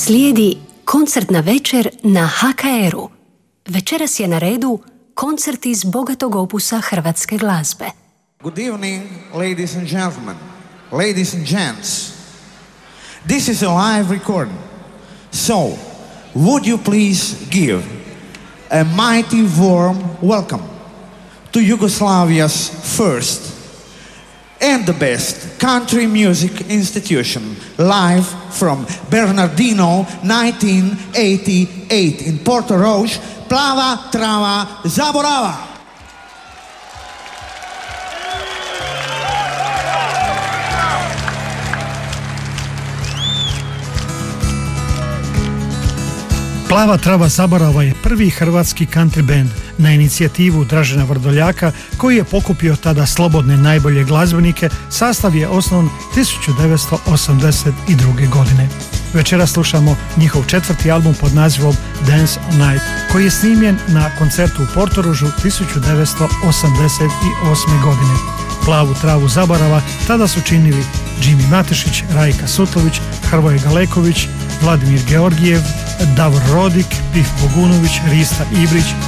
Slijedi koncertna večer na HKR-u. Večeras je na redu koncert iz bogatog opusa hrvatske glazbe. Good evening, ladies and gentlemen, ladies and gents. This is a live recording. So, would you please give a mighty warm welcome to Yugoslavia's first and the best country music institution, live from Bernardino, 1988 in Porto Roche, Plava Trava Zaborava. Plava trava zaborava je prvi hrvatski country band na inicijativu Dražena Vrdoljaka koji je pokupio tada slobodne najbolje glazbenike. Sastav je osnovan 1982. godine. Večera slušamo njihov četvrti album pod nazivom Dance All Night koji je snimljen na koncertu u Portorožu 1988. godine. Plavu travu zaborava tada su činili Jimmy Matešić, Rajka Sutlović, Hrvoje Galeković, Vladimir Georgijev, Davor Rodik, Pif Bogunović, Rista Ibrić,